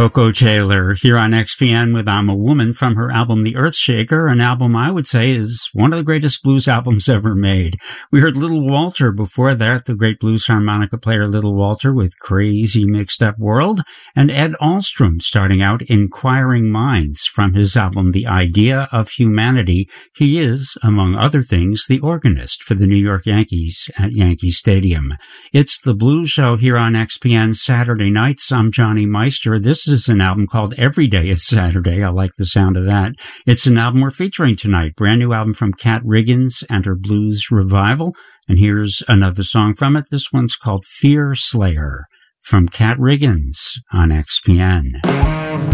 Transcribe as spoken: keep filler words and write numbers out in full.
Koko Taylor here on X P N with I'm a Woman from her album The Earthshaker, an album I would say is one of the greatest blues albums ever made. We heard Little Walter before that, the great blues harmonica player Little Walter with Crazy Mixed Up World, and Ed Alstrom starting out Inquiring Minds from his album The Idea of Humanity. He is, among other things, the organist for the New York Yankees at Yankee Stadium. It's the Blues Show here on X P N Saturday nights. I'm Johnny Meister. This This is an album called Every Day is Saturday. I like the sound of that. It's an album we're featuring tonight. Brand new album from Kat Riggins and her Blues Revival. And here's another song from it. This one's called Fear Slayer from Kat Riggins on X P N.